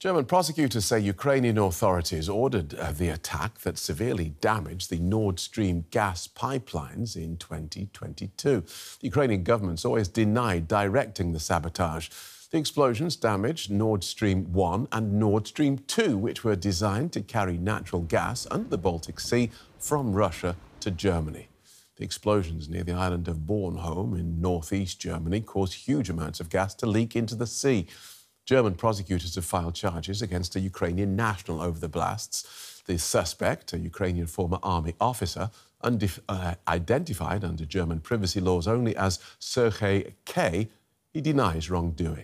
German prosecutors say Ukrainian authorities ordered the attack that severely damaged the Nord Stream gas pipelines in 2022. The Ukrainian government's always denied directing the sabotage. The explosions damaged Nord Stream 1 and Nord Stream 2, which were designed to carry natural gas under the Baltic Sea from Russia to Germany. The explosions near the island of Bornholm in northeast Germany caused huge amounts of gas to leak into the sea. German prosecutors have filed charges against a Ukrainian national over the blasts. The suspect, a Ukrainian former army officer, identified under German privacy laws only as Sergei K., he denies wrongdoing.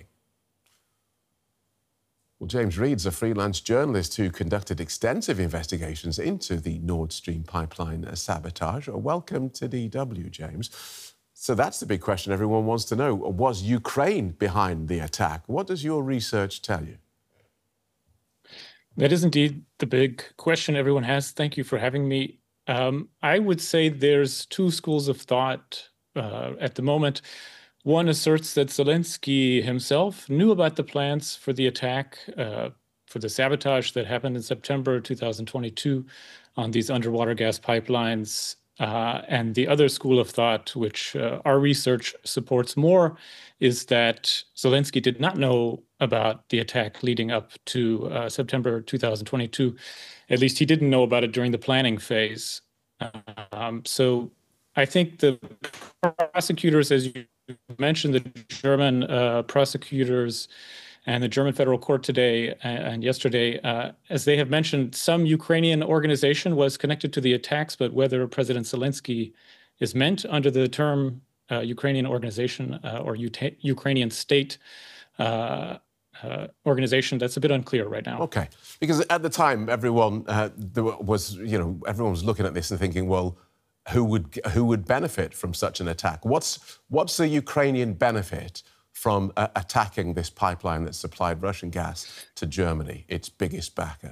Well, James Reed's a freelance journalist who conducted extensive investigations into the Nord Stream pipeline sabotage. Welcome to DW, James. So that's the big question everyone wants to know. Was Ukraine behind the attack? What does your research tell you? That is indeed the big question everyone has. Thank you for having me. I would say there's two schools of thought at the moment. One asserts that Zelensky himself knew about the plans for the attack, for the sabotage that happened in September 2022 on these underwater gas pipelines. And the other school of thought, which our research supports more, is that Zelensky did not know about the attack leading up to September 2022. At least he didn't know about it during the planning phase. So I think the prosecutors, as you mentioned, the German prosecutors and the German federal court today and yesterday, as they have mentioned, some Ukrainian organization was connected to the attacks, but whether President Zelensky is meant under the term Ukrainian organization or Ukrainian state organization, that's a bit unclear right now. Okay, because at the time, everyone was looking at this and thinking, well, who would benefit from such an attack? What's the Ukrainian benefit from attacking this pipeline that supplied Russian gas to Germany, its biggest backer?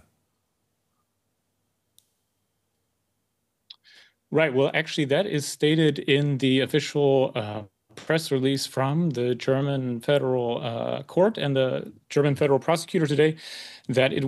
Right. Well, actually, that is stated in the official press release from the German federal court and the German federal prosecutor today, that it